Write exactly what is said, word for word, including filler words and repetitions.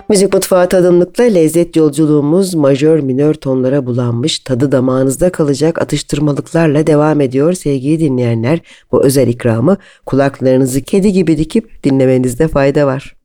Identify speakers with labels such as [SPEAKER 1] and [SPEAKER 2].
[SPEAKER 1] Müzik Mutfağı tadımlıkla lezzet yolculuğumuz majör minör tonlara bulanmış, tadı damağınızda kalacak atıştırmalıklarla devam ediyor sevgili dinleyenler. Bu özel ikramı kulaklarınızı kedi gibi dikip dinlemenizde fayda var.